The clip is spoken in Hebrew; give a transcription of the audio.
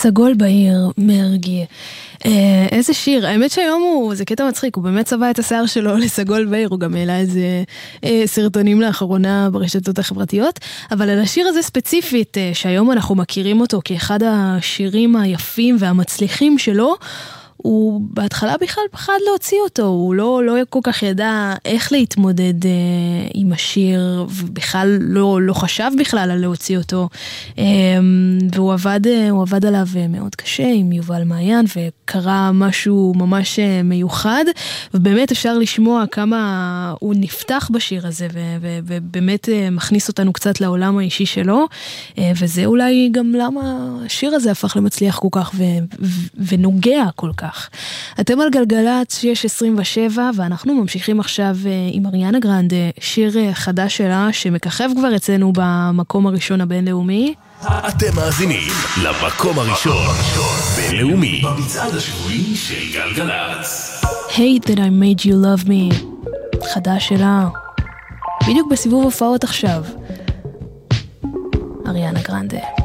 סגול בעיר, מרגי. איזה שיר, האמת שהיום זה קטע מצחיק, הוא באמת צבע את השיער שלו לסגול בעיר, הוא גם העלה איזה סרטונים לאחרונה ברשתות החברתיות, אבל על השיר הזה ספציפית, שהיום אנחנו מכירים אותו כאחד השירים היפים והמצליחים שלו, הוא בהתחלה בכלל פחד להוציא אותו, הוא לא כל כך ידע איך להתמודד עם השיר, ובכלל לא חשב בכלל על להוציא אותו, והוא עבד עליו מאוד קשה עם יובל מעיין, וקרה משהו ממש מיוחד, ובאמת אפשר לשמוע כמה הוא נפתח בשיר הזה, ובאמת מכניס אותנו קצת לעולם האישי שלו, וזה אולי גם למה השיר הזה הפך למצליח כל כך, ונוגע כל כך. אתם על גלגלת 627, ואנחנו ממשיכים עכשיו עם אריאנה גרנדה, שיר חדש שלה שמככב כבר אצלנו במקום הראשון הבינלאומי. אתם מאזינים למקום הראשון בינלאומי במצעד השבועי של גלגלת. Hate that I made you love me, חדש שלה, בדיוק בסיבוב הופעות עכשיו. אריאנה גרנדה.